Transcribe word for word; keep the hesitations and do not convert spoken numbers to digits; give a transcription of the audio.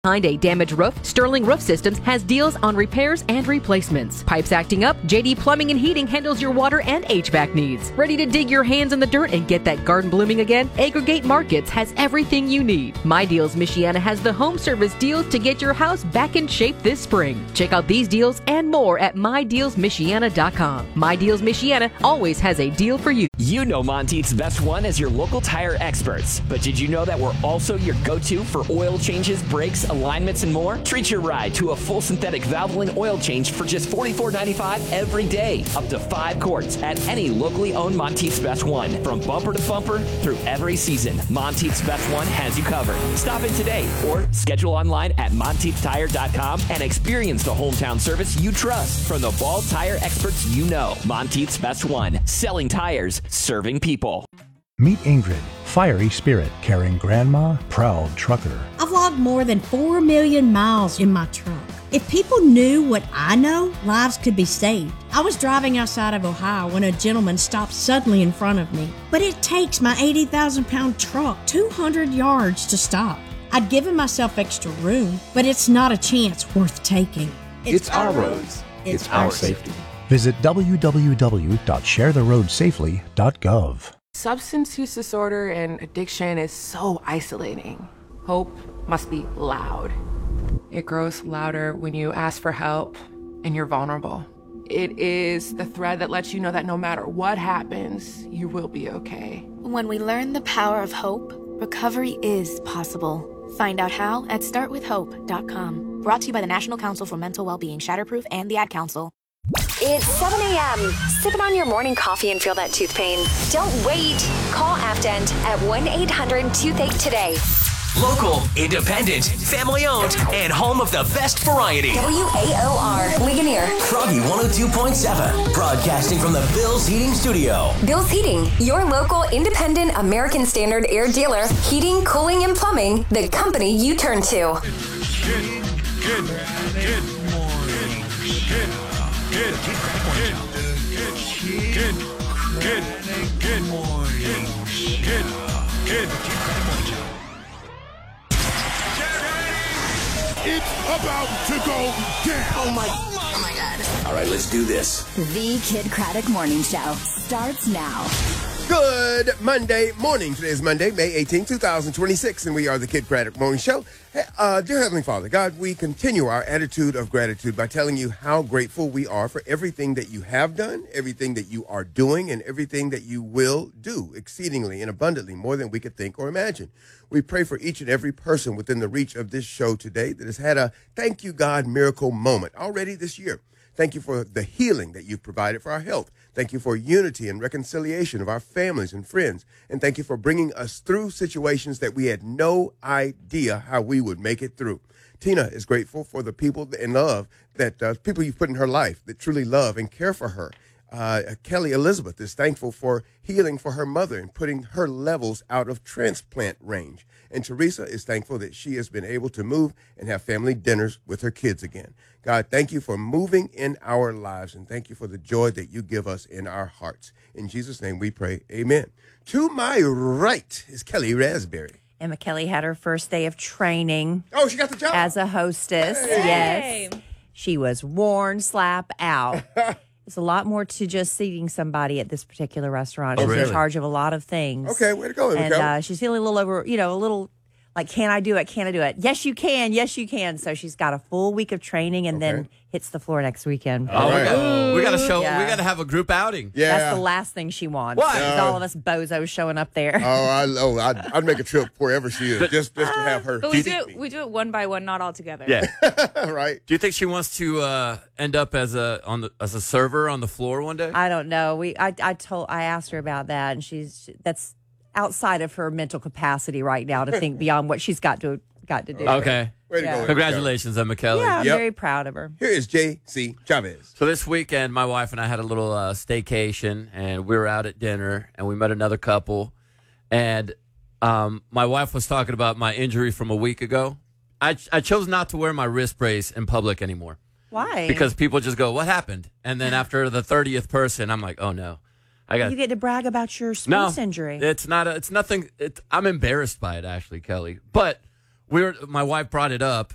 Behind a damaged roof, Sterling Roof Systems has deals on repairs and replacements. Pipes acting up, J D Plumbing and Heating handles your water and H V A C needs. Ready to dig your hands in the dirt and get that garden blooming again? Aggregate Markets has everything you need. My Deals Michiana has the home service deals to get your house back in shape this spring. Check out these deals and more at my deals michiana dot com. My Deals Michiana always has a deal for you. You know Monteith's Best One as your local tire experts, but did you know that we're also your go-to for oil changes, brakes, alignments, and more? Treat your ride to a full synthetic Valvoline oil change for just forty-four ninety-five every day, up to five quarts at any locally owned Monteith's Best One. From bumper to bumper through every season, Monteith's Best One has you covered. Stop in today or schedule online at monteith tire dot com and experience the hometown service you trust from the bald tire experts you know. Monteith's Best One, selling tires, serving people. Meet Ingrid, fiery spirit, carrying grandma, proud trucker. I've logged more than four million miles in my truck. If people knew what I know, lives could be saved. I was driving outside of Ohio when a gentleman stopped suddenly in front of me. But it takes my eighty thousand pound truck two hundred yards to stop. I'd given myself extra room, but it's not a chance worth taking. It's, it's our roads. It's, it's our safety. Visit w w w dot share the road safely dot gov. Substance use disorder and addiction is so isolating. Hope must be loud. It grows louder when you ask for help and you're vulnerable. It is the thread that lets you know that no matter what happens, you will be okay. When we learn the power of hope, recovery is possible. Find out how at start with hope dot com. Brought to you by the National Council for Mental Wellbeing, Shatterproof, and the Ad Council. It's seven a.m. Sipping on your morning coffee and feel that tooth pain. Don't wait. Call Afdent at one eight hundred toothache today. Local, independent, family-owned, and home of the best variety. W A O R, Ligonier. Froggy one oh two point seven, broadcasting from the Bill's Heating Studio. Bill's Heating, your local independent American Standard air dealer. Heating, cooling, and plumbing, the company you turn to. Good, good, good morning. Good, good, good, good, good, good, good morning. Good, good, good. It's about to go down. Oh my, oh my God. All right, let's do this. The Kid Craddock Morning Show starts now. Good Monday morning. Today is Monday, May eighteenth, twenty twenty-six, and we are the Kid Craddock Morning Show. Hey, uh, dear Heavenly Father, God, we continue our attitude of gratitude by telling you how grateful we are for everything that you have done, everything that you are doing, and everything that you will do exceedingly and abundantly, more than we could think or imagine. We pray for each and every person within the reach of this show today that has had a thank you, God, miracle moment already this year. Thank you for the healing that you've provided for our health. Thank you for unity and reconciliation of our families and friends. And thank you for bringing us through situations that we had no idea how we would make it through. Tina is grateful for the people in love, that uh, people you've put in her life that truly love and care for her. Uh, Kelly Elizabeth is thankful for healing for her mother and putting her levels out of transplant range. And Teresa is thankful that she has been able to move and have family dinners with her kids again. God, thank you for moving in our lives, and thank you for the joy that you give us in our hearts. In Jesus' name we pray, amen. To my right is Kelly Raspberry. Emma Kelly had her first day of training. Oh, she got the job. As a hostess, hey. Yes. She was worn slap out. It's a lot more to just seating somebody at this particular restaurant. Oh, she's really? in charge of a lot of things. Okay, way to go, Emma And Kelly. uh, she's feeling a little over, you know, a little like, can I do it? Can I do it? Yes, you can. Yes, you can. So she's got a full week of training and Okay. then hits the floor next weekend. Oh, right. we got, we got to show. Yeah. We got to have a group outing. Yeah. That's the last thing she wants. What? Is No. all of us bozos showing up there. Oh, I, oh I'd, I'd make a trip wherever she is, just, just to have her. But we seat do, me. it, we do it one by one, not all together. Yeah. Right. Do you think she wants to uh, end up as a on the as a server on the floor one day? I don't know. We I I told I asked her about that, and she's that's outside of her mental capacity right now to think beyond what she's got to got to do. Okay. Way to Yeah. go, Emma Congratulations, Emma Kelly. Yeah, I'm Yep. very proud of her. Kelly. Here is J C Chavez. So this weekend, my wife and I had a little uh, staycation, and we were out at dinner, and we met another couple, and um, my wife was talking about my injury from a week ago. I, I chose not to wear my wrist brace in public anymore. Why? Because people just go, what happened? And then after the thirtieth person, I'm like, oh, no. I got you get to brag about your no, sports injury. It's not. A, it's nothing. It, I'm embarrassed by it, actually, Kelly. But we were. My wife brought it up,